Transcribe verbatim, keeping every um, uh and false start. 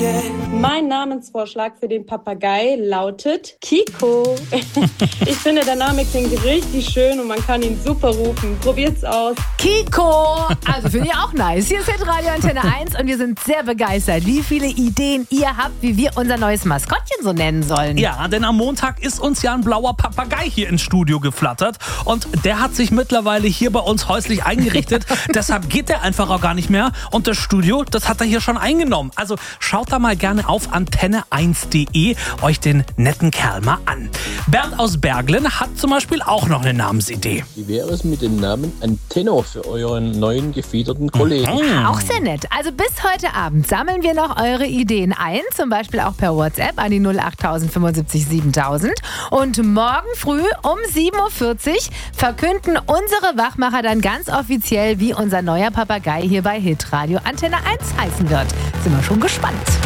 Mein Namensvorschlag für den Papagei lautet Kiko. Ich finde, der Name klingt richtig schön und man kann ihn super rufen. Probiert's aus. Kiko! Also finde ich auch nice. Hier ist Hitradio Antenne eins und wir sind sehr begeistert, wie viele Ideen ihr habt, wie wir unser neues Maskottchen so nennen sollen. Ja, denn am Montag ist uns ja ein blauer Papagei hier ins Studio geflattert und der hat sich mittlerweile hier bei uns häuslich eingerichtet. Deshalb geht der einfach auch gar nicht mehr und das Studio, das hat er hier schon eingenommen. Also schaut da mal gerne auf antenne eins punkt de euch den netten Kerl mal an. Bernd aus Berglen hat zum Beispiel auch noch eine Namensidee. Wie wäre es mit dem Namen Antenno für euren neuen gefiederten Kollegen? Mhm. Auch sehr nett. Also bis heute Abend sammeln wir noch eure Ideen ein, zum Beispiel auch per WhatsApp an die null acht fünfundsiebzig siebentausend. Und morgen früh um sieben Uhr vierzig verkünden unsere Wachmacher dann ganz offiziell, wie unser neuer Papagei hier bei Hitradio Antenne eins heißen wird. Sind wir schon gespannt.